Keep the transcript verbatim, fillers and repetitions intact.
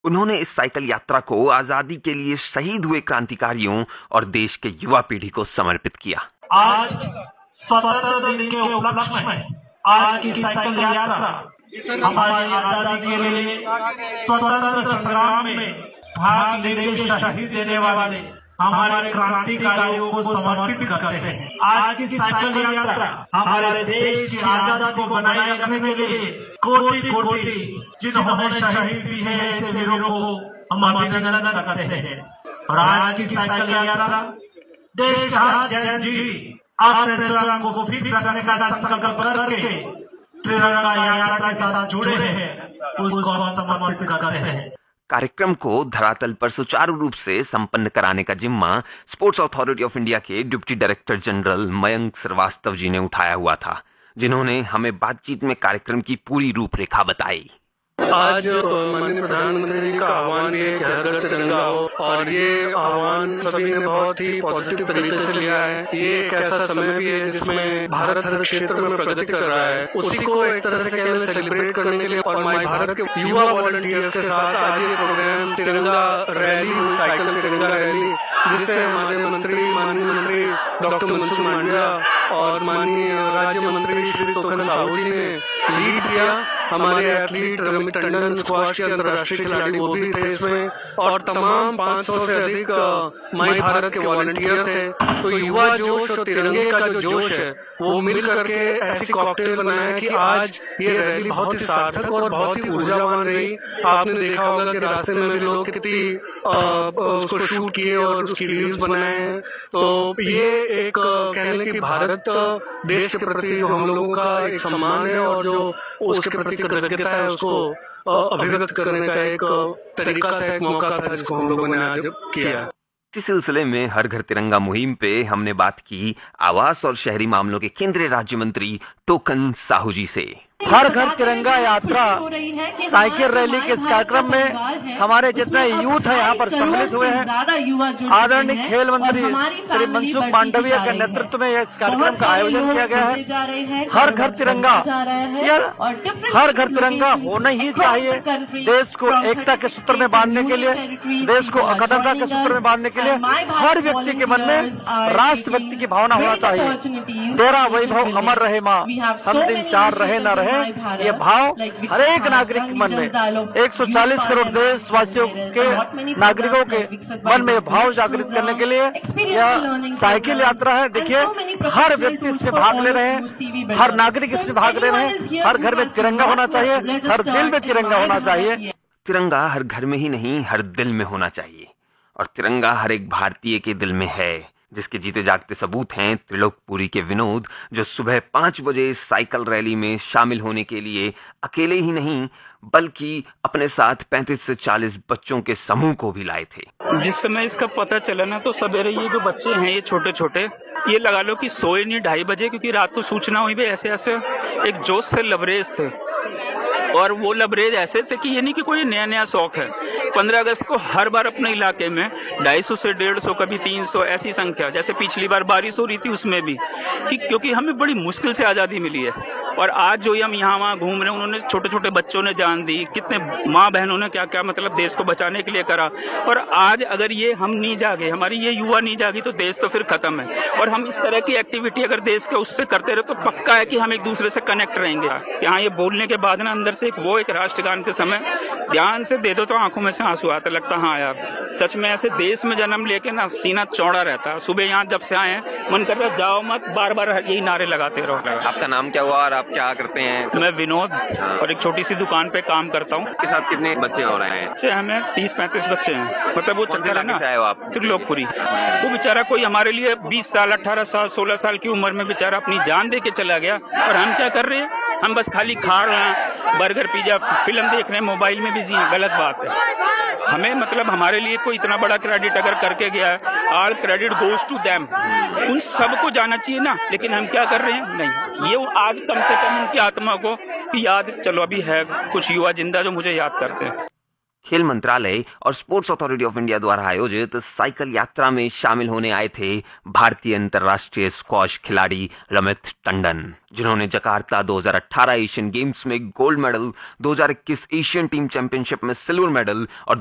उन्होंने इस साइकिल यात्रा को आजादी के लिए शहीद हुए क्रांतिकारियों और देश के युवा पीढ़ी को समर्पित किया। आज स्वतंत्रता दिन के उपलक्ष्य में आज की साइकिल यात्रा हमारी आजादी के लिए स्वतंत्र संग्राम में भाग लेके शहीद देने वाले हमारे क्रांतिकारियों को समर्पित करते हैं। आज की साइकिल यात्रा हमारे देश की आजादी को बनाए रखने के लिए कोटि कोटि जिन्होंने शहीद दी है ऐसे वीरों को हम अभिनंदन करते हैं। और आज की साइकिल यात्रा देश का जन जी अपने स्वयं को फिट रखने का संकल्प करके तिरंगा यात्रा के साथ जुड़े हैं, उसको हम समर्पित करते हैं। कार्यक्रम को धरातल पर सुचारू रूप से संपन्न कराने का जिम्मा स्पोर्ट्स अथॉरिटी ऑफ इंडिया के deputy director general Mayank Srivastava ji ने उठाया हुआ था, जिन्होंने हमें बातचीत में कार्यक्रम की पूरी रूपरेखा बताई। आज माननीय प्रधानमंत्री जी का आह्वान ये कि हर घर तिरंगा हो, और ये आह्वान सभी ने बहुत ही पॉजिटिव तरीके से लिया है। ये एक ऐसा समय भी है जिसमें भारत हर क्षेत्र में प्रगति कर रहा है, उसी को एक तरह से कहना सेलिब्रेट करने के लिए और माई भारत के युवा वॉलंटियर्स के साथ आज ये प्रोग्राम तिरंगा रैली, साइकिल तिरंगा रैली, जिससे हमारे मंत्री माननीय मंत्री डॉक्टर मनसुख मांडविया और माननीय राज्य मंत्री श्री तोखन साहू जी ने लीड किया। हमारे एथलीट रमित टंडन स्क्वाश के अंतर्राष्ट्रीय खिलाड़ी वो भी थे इसमें, और तमाम पाँच सौ से अधिक माई भारत के वॉलंटियर थे। तो युवा जोश और तिरंगे का जो जोश है वो मिल करके ऐसी कॉकटेल बनाया कि आज ये रैली बहुत ही सार्थक और बहुत ही ऊर्जावान रही। आपने देखा होगा कि रास्ते में भी लोग कितनी उसको शूट किए और उसकी रील्स बनाए हैं। तो ये एक कहने की भारत देश के प्रति जो हम लोगों का एक सम्मान है और जो उसके प्रति कृतज्ञता है उसको अभिव्यक्त करने का एक तरीका था, एक मौका था जिसको हम लोगों ने आज किया। इसी सिलसिले में हर घर तिरंगा मुहिम पे हमने बात की आवास और शहरी मामलों के केंद्रीय राज्य मंत्री टोकन साहू जी से। हर घर तिरंगा यात्रा साइकिल रैली के इस कार्यक्रम में हमारे जितने यूथ हैं यहाँ पर सम्मिलित हुए हैं। आदरणीय खेल मंत्री श्री मनसुख मांडविया के नेतृत्व में इस कार्यक्रम का आयोजन किया गया है। हर घर तिरंगा, यह हर घर तिरंगा होना ही चाहिए। देश को एकता के सूत्र में बांधने के लिए, देश को अखंडता के सूत्र में बांधने के लिए हर व्यक्ति के मन में राष्ट्रभक्ति की भावना होना चाहिए। तेरा वैभव अमर रहे माँ, हम दिन चार रहे न रहे, ये भाव हर एक नागरिक के मन में, एक सौ चालीस करोड़ देशवासियों के नागरिकों के मन में भाव जागृत करने के लिए यह साइकिल यात्रा है। देखिए हर व्यक्ति इसमें भाग ले रहे हैं, हर नागरिक इसमें भाग ले रहे हैं। हर घर में तिरंगा होना चाहिए, हर दिल में तिरंगा होना चाहिए। तिरंगा हर घर में ही नहीं हर दिल में होना चाहिए, और तिरंगा हर एक भारतीय के दिल में है, जिसके जीते जागते सबूत हैं त्रिलोकपुरी के विनोद, जो सुबह पाँच बजे इस साइकिल रैली में शामिल होने के लिए अकेले ही नहीं बल्कि अपने साथ पैंतीस से चालीस बच्चों के समूह को भी लाए थे। जिस समय इसका पता चला ना, तो सवेरे ये जो बच्चे हैं ये छोटे छोटे, ये लगा लो कि सोए नहीं ढाई बजे, क्योंकि रात को सूचना हुई भी ऐसे ऐसे एक जोश से लबरेज थे। और वो लबरेज ऐसे थे कि ये नहीं कि कोई नया नया शौक है। पंद्रह अगस्त को हर बार अपने इलाके में ढाई सौ से डेढ़ सौ कभी तीन सौ ऐसी संख्या, जैसे पिछली बार बारिश हो रही थी उसमें भी, कि क्योंकि हमें बड़ी मुश्किल से आज़ादी मिली है। और आज जो हम यहाँ वहाँ घूम रहे हैं, उन्होंने छोटे छोटे बच्चों ने जान दी, कितने माँ बहनों ने क्या क्या मतलब देश को बचाने के लिए करा। और आज अगर ये हम नहीं जागे, हमारी ये युवा नहीं जागी, तो देश तो फिर खत्म है। और हम इस तरह की एक्टिविटी अगर देश के उससे करते रहे तो पक्का है कि हम एक दूसरे से कनेक्ट रहेंगे। यहाँ ये बोलने के बाद ना अंदर से एक वो एक राष्ट्रगान के समय ध्यान से दे दो तो आंखों में से आंसू आते, लगता हाँ यार सच में ऐसे देश में जन्म लेके ना सीना चौड़ा रहता। सुबह यहाँ जब से आए हैं मन कर रहा है जाओ मत, बार बार यही नारे लगाते रहो। आपका नाम क्या हुआ और आप क्या करते हैं? मैं विनोद, और एक छोटी सी दुकान पे काम करता हूँ। आपके साथ कितने बच्चे हो रहे हैं? बच्चे हमें तीस पैंतीस बच्चे हैं। मतलब वो कौन से इलाके से आए हो आप? त्रिलोकपुरी। वो बेचारा कोई हमारे लिए बीस साल अठारह साल सोलह साल की उम्र में बेचारा अपनी जान दे के चला गया, और हम क्या कर रहे हैं? हम बस खाली खा रहे हैं, बर्गर पिज्जा फिल्म देख रहे हैं, मोबाइल में बिजी हैं। गलत बात है। हमें मतलब हमारे लिए कोई इतना बड़ा क्रेडिट अगर करके गया है, all credit goes to them, उन सबको जाना चाहिए ना। लेकिन हम क्या कर रहे हैं? नहीं, ये आज कम से कम उनकी आत्मा को याद, चलो अभी है कुछ युवा जिंदा जो मुझे याद करते हैं। खेल मंत्रालय और स्पोर्ट्स अथॉरिटी ऑफ इंडिया द्वारा आयोजित साइकिल यात्रा में शामिल होने आए थे भारतीय अंतर्राष्ट्रीय स्क्वॉश खिलाड़ी रमित टंडन, जिन्होंने जकार्ता दो हज़ार अठारह एशियन गेम्स में गोल्ड मेडल, दो हज़ार इक्कीस एशियन टीम चैंपियनशिप में सिल्वर मेडल और